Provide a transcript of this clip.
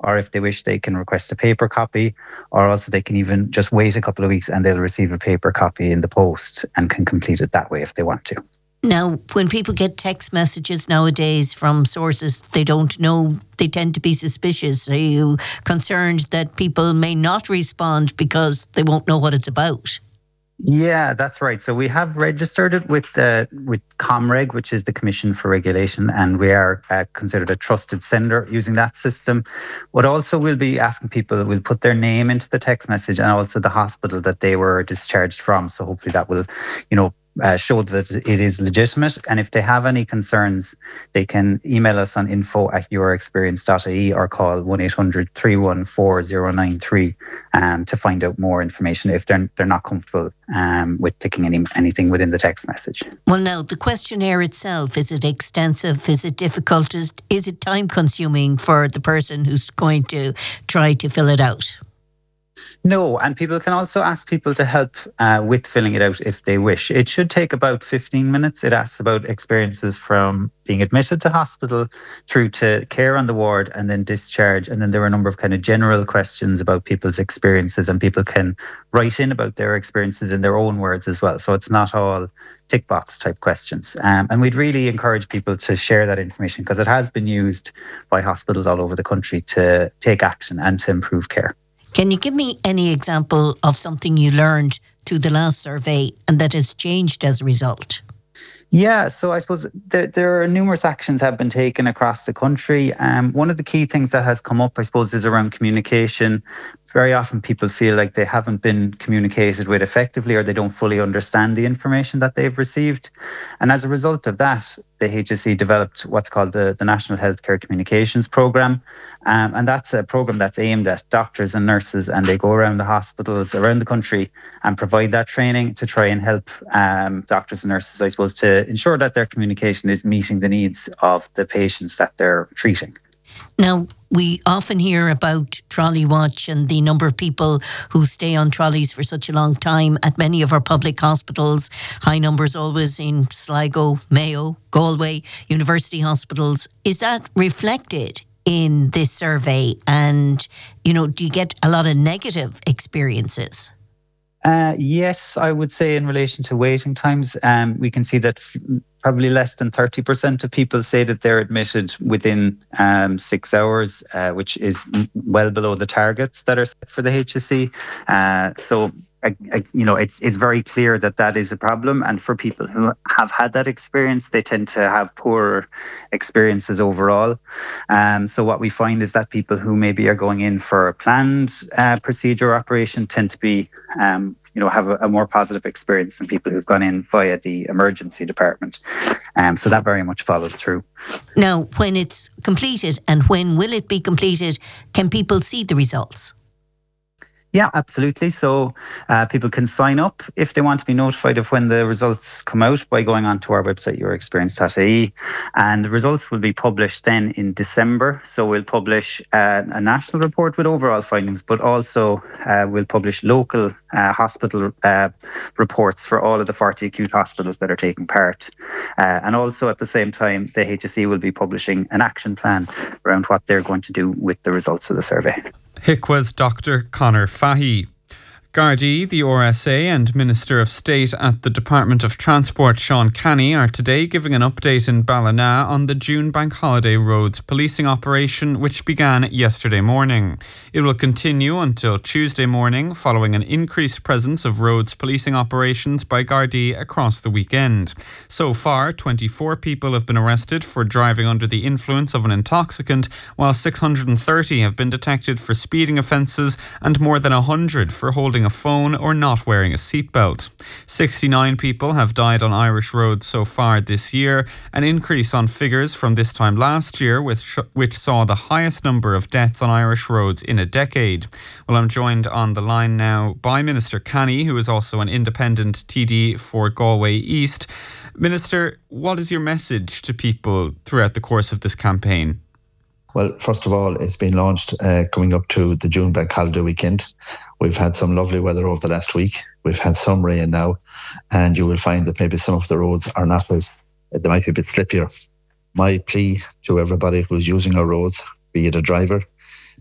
or if they wish, they can request a paper copy, or also they can even just wait a couple of weeks and they'll receive a paper copy in the post and can complete it that way if they want to. Now, when people get text messages nowadays from sources they don't know, they tend to be suspicious. Are you concerned that people may not respond because they won't know what it's about? Yeah, that's right. So we have registered it with ComReg, which is the Commission for Regulation, and we are considered a trusted sender using that system. What also we'll be asking people, we'll put their name into the text message and also the hospital that they were discharged from. So hopefully that will, show that it is legitimate. And if they have any concerns, they can email us on info@yourexperience.ie or call 1-800-314-093 to find out more information if they're not comfortable with ticking anything within the text message. Well, now, the questionnaire itself, is it extensive? Is it difficult? Is it time consuming for the person who's going to try to fill it out? No, and people can also ask people to help with filling it out if they wish. It should take about 15 minutes. It asks about experiences from being admitted to hospital through to care on the ward and then discharge. And then there are a number of kind of general questions about people's experiences, and people can write in about their experiences in their own words as well. So it's not all tick box type questions. And we'd really encourage people to share that information because it has been used by hospitals all over the country to take action and to improve care. Can you give me any example of something you learned through the last survey and that has changed as a result? Yeah, so I suppose there are numerous actions have been taken across the country. One of the key things that has come up, I suppose, is around communication. Very often people feel like they haven't been communicated with effectively, or they don't fully understand the information that they've received. And as a result of that, the HSE developed what's called the National Healthcare Communications Programme. And that's a programme that's aimed at doctors and nurses, and they go around the hospitals around the country and provide that training to try and help doctors and nurses, I suppose, to ensure that their communication is meeting the needs of the patients that they're treating. Now, we often hear about Trolley Watch and the number of people who stay on trolleys for such a long time at many of our public hospitals. High numbers always in Sligo, Mayo, Galway, university hospitals. Is that reflected in this survey? And, do you get a lot of negative experiences? Yes, I would say in relation to waiting times, we can see that probably less than 30% of people say that they're admitted within 6 hours, which is well below the targets that are set for the HSE. So it's very clear that is a problem. And for people who have had that experience, they tend to have poorer experiences overall. So what we find is that people who maybe are going in for a planned procedure or operation tend to be, have a more positive experience than people who've gone in via the emergency department. So that very much follows through. Now, when it's completed and when will it be completed, can people see the results? Yeah, absolutely. So people can sign up if they want to be notified of when the results come out by going onto our website, yourexperience.ie. And the results will be published then in December. So we'll publish a national report with overall findings, but also we'll publish local hospital reports for all of the 40 acute hospitals that are taking part. And also at the same time, the HSE will be publishing an action plan around what they're going to do with the results of the survey. HIQA's Dr. Conor Fahy. Gardaí, the RSA and Minister of State at the Department of Transport Sean Canny are today giving an update in Ballina on the June Bank Holiday roads policing operation which began yesterday morning. It will continue until Tuesday morning following an increased presence of roads policing operations by Gardaí across the weekend. So far, 24 people have been arrested for driving under the influence of an intoxicant, while 630 have been detected for speeding offences and more than 100 for holding a phone or not wearing a seatbelt. 69 people have died on Irish roads so far this year, an increase on figures from this time last year, which saw the highest number of deaths on Irish roads in a decade. Well, I'm joined on the line now by Minister Canny, who is also an independent TD for Galway East. Minister, what is your message to people throughout the course of this campaign? Well, first of all, it's been launched coming up to the June Bank Holiday weekend. We've had some lovely weather over the last week. We've had some rain now, and you will find that maybe some of the roads are not they might be a bit slippier. My plea to everybody who's using our roads, be it a driver,